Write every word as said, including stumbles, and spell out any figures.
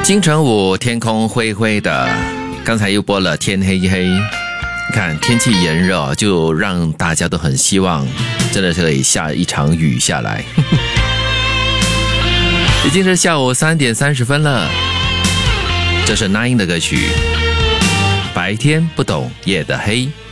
金城武天空灰灰的，刚才又播了天黑黑。看天气炎热，就让大家都很希望真的是可以下一场雨下来。已经是下午三点三十分了，这是 Nine 的歌曲，白天不懂夜的黑。